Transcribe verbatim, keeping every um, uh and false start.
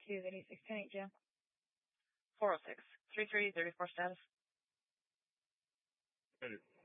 two eighty-six ten eight, Jim. four oh six, three three, thirty-four status. Ready.